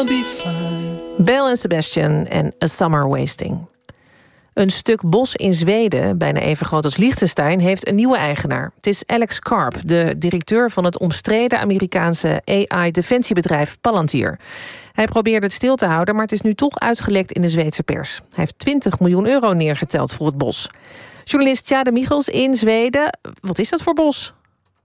I'll be fine. Belle en Sebastian en A Summer Wasting. Een stuk bos in Zweden, bijna even groot als Liechtenstein, heeft een nieuwe eigenaar. Het is Alex Karp, de directeur van het omstreden Amerikaanse AI-defensiebedrijf Palantir. Hij probeerde het stil te houden, maar het is nu toch uitgelekt in de Zweedse pers. Hij heeft 20 miljoen euro neergeteld voor het bos. Journalist Tjade Michels in Zweden. Wat is dat voor bos?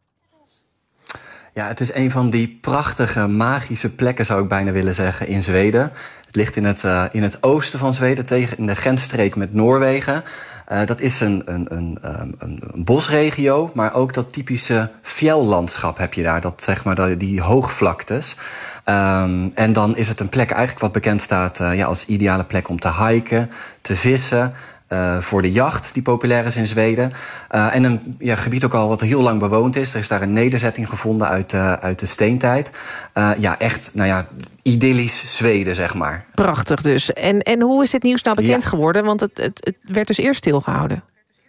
Ja, het is een van die prachtige, magische plekken, zou ik bijna willen zeggen, in Zweden. Het ligt in het oosten van Zweden, in de grensstreek met Noorwegen. Dat is een bosregio, maar ook dat typische fjelllandschap heb je daar. Dat, zeg maar, die hoogvlaktes. En dan is het een plek eigenlijk wat bekend staat als ideale plek om te hiken, te vissen. Voor de jacht, die populair is in Zweden. En een gebied ook al wat heel lang bewoond is. Er is daar een nederzetting gevonden uit de steentijd. Echt, idyllisch Zweden, zeg maar. Prachtig dus. En hoe is dit nieuws nou bekend geworden? Want het werd dus eerst stilgehouden.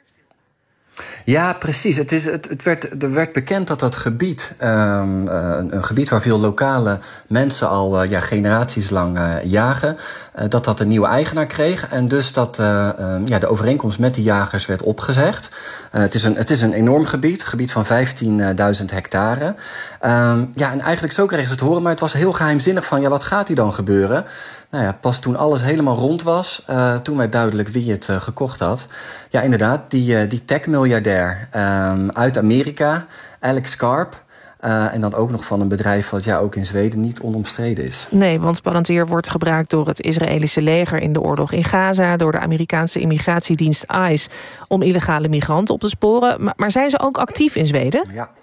Ja, precies. Er werd bekend dat dat gebied, een gebied waar veel lokale mensen al generaties lang jagen, dat een nieuwe eigenaar kreeg. En dus dat de overeenkomst met die jagers werd opgezegd. Het is een enorm gebied van 15.000 hectare. En eigenlijk zo kregen ze het horen, maar het was heel geheimzinnig van, wat gaat hier dan gebeuren? Pas toen alles helemaal rond was, toen werd duidelijk wie het gekocht had. Ja, inderdaad, die tech-miljardair uit Amerika, Alex Karp. En dan ook nog van een bedrijf wat ook in Zweden niet onomstreden is. Nee, want Palantir wordt gebruikt door het Israëlische leger in de oorlog in Gaza, door de Amerikaanse immigratiedienst ICE om illegale migranten op te sporen. Maar zijn ze ook actief in Zweden?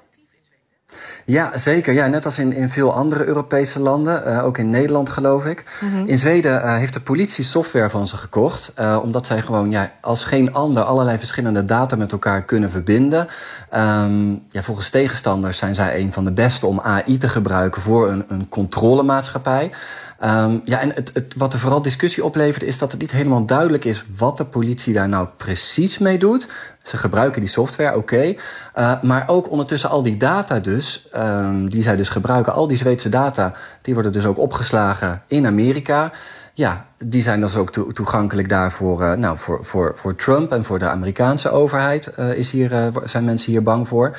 Ja, zeker. Ja, net als in veel andere Europese landen. Ook in Nederland, geloof ik. Mm-hmm. In Zweden heeft de politie software van ze gekocht. Omdat zij gewoon als geen ander allerlei verschillende data met elkaar kunnen verbinden. Volgens tegenstanders zijn zij een van de beste om AI te gebruiken voor een controlemaatschappij. En wat er vooral discussie oplevert is dat het niet helemaal duidelijk is wat de politie daar nou precies mee doet. Ze gebruiken die software, oké. Maar ook ondertussen al die data dus, die zij dus gebruiken, al die Zweedse data, die worden dus ook opgeslagen in Amerika. Ja, die zijn dus ook toegankelijk daarvoor voor Trump en voor de Amerikaanse overheid zijn mensen hier bang voor.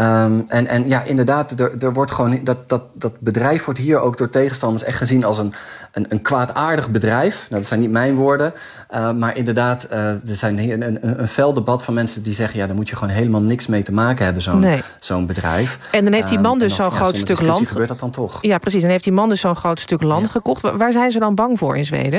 Inderdaad, er wordt gewoon dat bedrijf wordt hier ook door tegenstanders echt gezien als een kwaadaardig bedrijf. Nou, dat zijn niet mijn woorden, maar inderdaad, er zijn een fel debat van mensen die zeggen, daar moet je gewoon helemaal niks mee te maken hebben, zo'n bedrijf. En dan heeft die man dus zo'n groot stuk land. Gebeurt dat dan toch? Ja, precies. En heeft die man dus zo'n groot stuk land gekocht. Waar zijn ze dan bang voor in Zweden?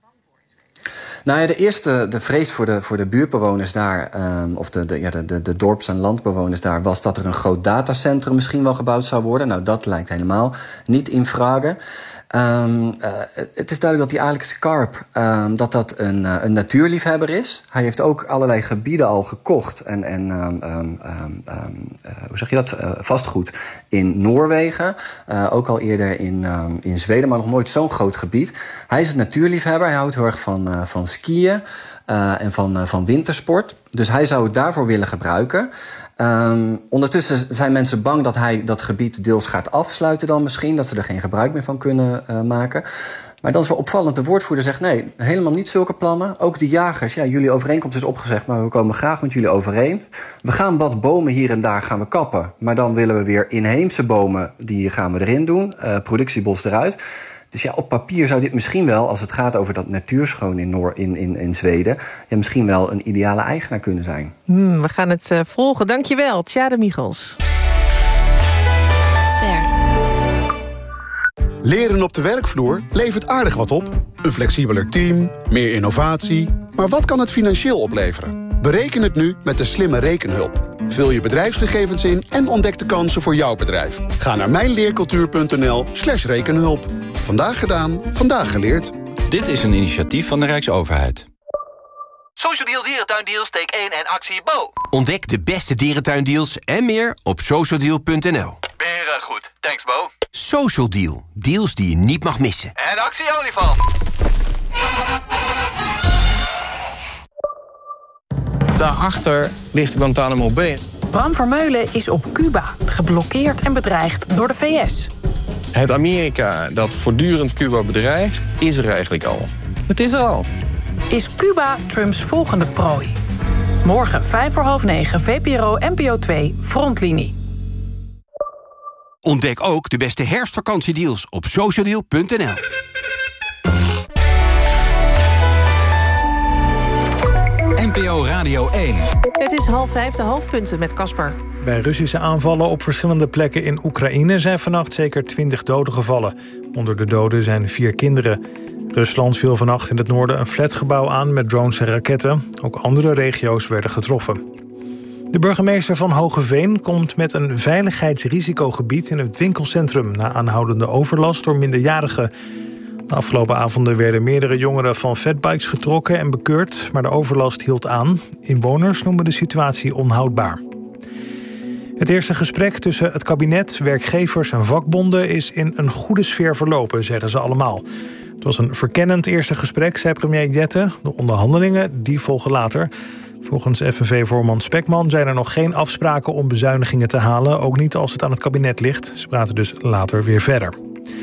De vrees voor de buurtbewoners daar, of de dorps- en landbewoners daar, was dat er een groot datacentrum misschien wel gebouwd zou worden. Nou, dat lijkt helemaal niet in vragen. Het is duidelijk dat die Alex Karp dat een natuurliefhebber is. Hij heeft ook allerlei gebieden al gekocht en hoe zeg je dat? Vastgoed in Noorwegen. Ook al eerder in Zweden, maar nog nooit zo'n groot gebied. Hij is een natuurliefhebber. Hij houdt heel erg van skiën en van wintersport. Dus hij zou het daarvoor willen gebruiken. Ondertussen zijn mensen bang dat hij dat gebied deels gaat afsluiten dan misschien. Dat ze er geen gebruik meer van kunnen maken. Maar dan is wel opvallend. De woordvoerder zegt nee, helemaal niet zulke plannen. Ook de jagers, jullie overeenkomst is opgezegd, maar we komen graag met jullie overeen. We gaan wat bomen hier en daar gaan we kappen. Maar dan willen we weer inheemse bomen, die gaan we erin doen. Productiebos eruit. Dus op papier zou dit misschien wel, als het gaat over dat natuurschoon in Zweden, misschien wel een ideale eigenaar kunnen zijn. We gaan het volgen. Dankjewel, Tjade Michels. Ster. Leren op de werkvloer levert aardig wat op. Een flexibeler team, meer innovatie. Maar wat kan het financieel opleveren? Bereken het nu met de slimme rekenhulp. Vul je bedrijfsgegevens in en ontdek de kansen voor jouw bedrijf. Ga naar mijnleercultuur.nl/rekenhulp. Vandaag gedaan, vandaag geleerd. Dit is een initiatief van de Rijksoverheid. Social Deal Dierentuindeals, take 1 en actie Bo. Ontdek de beste dierentuindeals en meer op socialdeal.nl. Goed, thanks Bo. Social Deal, deals die je niet mag missen. En actie olifant. Daarachter ligt Guantanamo Bay. Bram Vermeulen is op Cuba, geblokkeerd en bedreigd door de VS. Het Amerika dat voortdurend Cuba bedreigt, is er eigenlijk al. Het is er al. Is Cuba Trumps volgende prooi? Morgen 8:55, VPRO NPO 2, Frontlinie. Ontdek ook de beste herfstvakantiedeals op socialdeal.nl. NPO Radio 1. Het is 4:30, de hoofdpunten met Caspar. Bij Russische aanvallen op verschillende plekken in Oekraïne zijn vannacht zeker 20 doden gevallen. Onder de doden zijn 4 kinderen. Rusland viel vannacht in het noorden een flatgebouw aan met drones en raketten. Ook andere regio's werden getroffen. De burgemeester van Hoogeveen komt met een veiligheidsrisicogebied in het winkelcentrum na aanhoudende overlast door minderjarigen. De afgelopen avonden werden meerdere jongeren van fatbikes getrokken en bekeurd, maar de overlast hield aan. Inwoners noemen de situatie onhoudbaar. Het eerste gesprek tussen het kabinet, werkgevers en vakbonden is in een goede sfeer verlopen, zeggen ze allemaal. Het was een verkennend eerste gesprek, zei premier Jette. De onderhandelingen die volgen later. Volgens FNV-voorman Spekman zijn er nog geen afspraken om bezuinigingen te halen, ook niet als het aan het kabinet ligt. Ze praten dus later weer verder.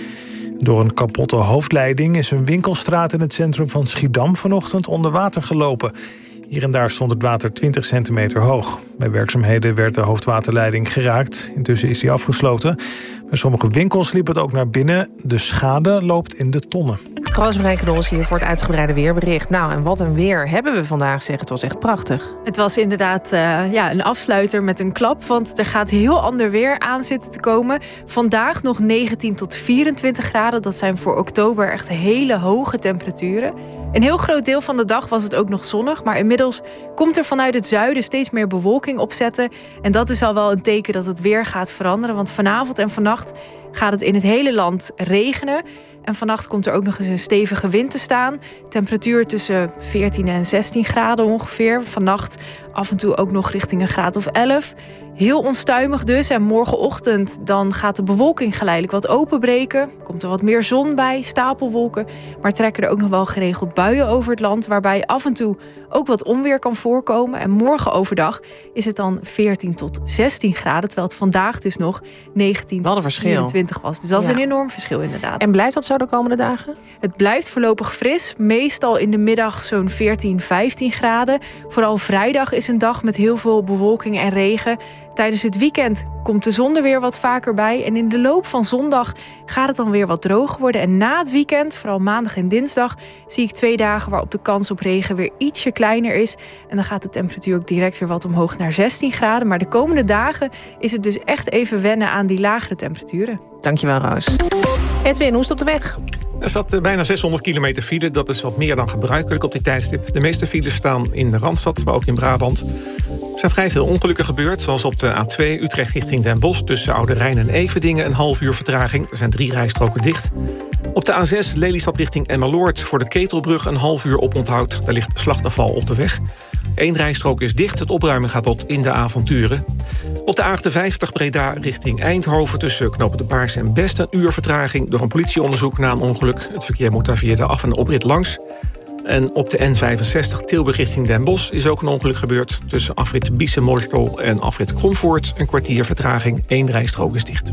Door een kapotte hoofdleiding is een winkelstraat in het centrum van Schiedam vanochtend onder water gelopen. Hier en daar stond het water 20 centimeter hoog. Bij werkzaamheden werd de hoofdwaterleiding geraakt. Intussen is die afgesloten. Bij sommige winkels liep het ook naar binnen. De schade loopt in de tonnen. Roosmarijn Knol is hier voor het uitgebreide weerbericht. Nou, en wat een weer hebben we vandaag, zeg. Het was echt prachtig. Het was inderdaad een afsluiter met een klap. Want er gaat heel ander weer aan zitten te komen. Vandaag nog 19 tot 24 graden. Dat zijn voor oktober echt hele hoge temperaturen. Een heel groot deel van de dag was het ook nog zonnig. Maar inmiddels komt er vanuit het zuiden steeds meer bewolking opzetten. En dat is al wel een teken dat het weer gaat veranderen. Want vanavond en vannacht gaat het in het hele land regenen. En vannacht komt er ook nog eens een stevige wind te staan. Temperatuur tussen 14 en 16 graden ongeveer. Vannacht af en toe ook nog richting een graad of 11. Heel onstuimig dus. En morgenochtend dan gaat de bewolking geleidelijk wat openbreken. Komt er wat meer zon bij, stapelwolken. Maar trekken er ook nog wel geregeld buien over het land, waarbij af en toe ook wat onweer kan voorkomen. En morgen overdag is het dan 14 tot 16 graden. Terwijl het vandaag dus nog 19 tot 24 was. Dus dat is een enorm verschil inderdaad. En blijft dat zo de komende dagen? Het blijft voorlopig fris. Meestal in de middag zo'n 14, 15 graden. Vooral vrijdag is een dag met heel veel bewolking en regen. Tijdens het weekend komt de zon er weer wat vaker bij. En in de loop van zondag gaat het dan weer wat droger worden. En na het weekend, vooral maandag en dinsdag, zie ik 2 dagen waarop de kans op regen weer ietsje kleiner is. En dan gaat de temperatuur ook direct weer wat omhoog naar 16 graden. Maar de komende dagen is het dus echt even wennen aan die lagere temperaturen. Dankjewel, Roos. Edwin, hoe is het op de weg? Er zat bijna 600 kilometer file. Dat is wat meer dan gebruikelijk op dit tijdstip. De meeste files staan in de Randstad, maar ook in Brabant. Er zijn vrij veel ongelukken gebeurd, zoals op de A2 Utrecht richting Den Bosch. Tussen Oude Rijn en Everdingen een half uur vertraging. Er zijn 3 rijstroken dicht. Op de A6 Lelystad richting Emmeloord voor de Ketelbrug een half uur oponthoud. Daar ligt slachtafval op de weg. 1 rijstrook is dicht, het opruimen gaat tot in de avonturen. Op de A58 Breda richting Eindhoven tussen Knopen de Baars en Best een uur vertraging door een politieonderzoek na een ongeluk. Het verkeer moet daar via de af- en oprit langs. En op de N65 Tilburg richting Den Bosch is ook een ongeluk gebeurd. Tussen afrit Biessen-Morstel en afrit Kromvoort. Een kwartier vertraging, 1 rijstrook is dicht.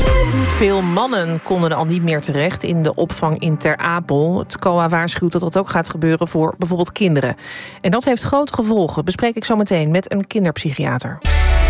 Veel mannen konden al niet meer terecht in de opvang in Ter Apel. Het COA waarschuwt dat dat ook gaat gebeuren voor bijvoorbeeld kinderen. En dat heeft grote gevolgen, bespreek ik zo meteen met een kinderpsychiater.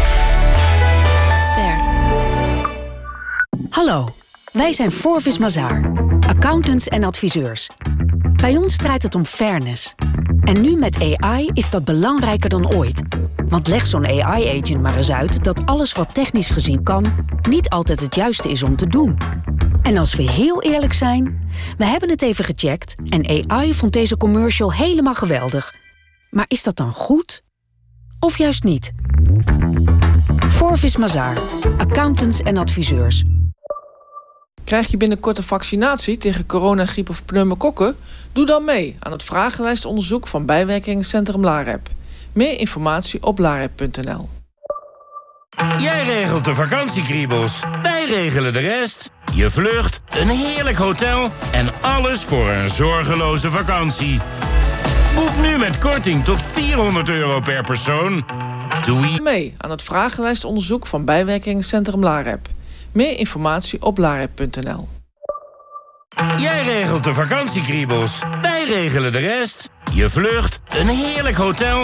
Hallo, wij zijn Forvis Mazars, accountants en adviseurs. Bij ons draait het om fairness. En nu met AI is dat belangrijker dan ooit. Want leg zo'n AI-agent maar eens uit dat alles wat technisch gezien kan niet altijd het juiste is om te doen. En als we heel eerlijk zijn, we hebben het even gecheckt en AI vond deze commercial helemaal geweldig. Maar is dat dan goed? Of juist niet? Forvis Mazars, accountants en adviseurs. Krijg je binnenkort een vaccinatie tegen corona, griep of pneumokokken? Doe dan mee aan het vragenlijstonderzoek van bijwerkingencentrum LAREP. Meer informatie op larep.nl. Jij regelt de vakantiekriebels, wij regelen de rest. Je vlucht, een heerlijk hotel en alles voor een zorgeloze vakantie. Boek nu met korting tot €400 per persoon. Doei. Mee aan het vragenlijstonderzoek van bijwerkingencentrum LAREP. Meer informatie op lareb.nl. Jij regelt de vakantiekriebels, wij regelen de rest. Je vlucht, een heerlijk hotel